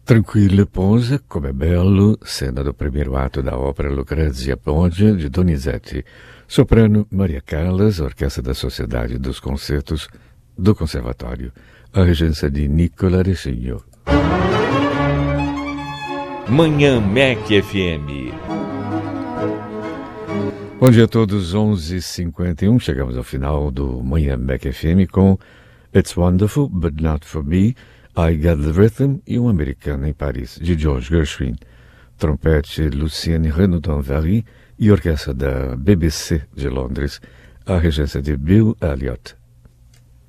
Tranquilla posa, come bello, cena do primeiro ato da ópera Lucrezia Borgia, de Donizetti. Soprano Maria Callas, Orquestra da Sociedade dos Concertos do Conservatório. A regência de Nicola Recigno. Manhã MEC FM. Bom dia a todos, 11h51. Chegamos ao final do Manhã MEC FM com It's Wonderful, But Not For Me, I Got The Rhythm e Um Americano em Paris, de George Gershwin. Trompete Lucienne Renaudin-Vary e orquestra da BBC de Londres, a regência de Bill Elliott.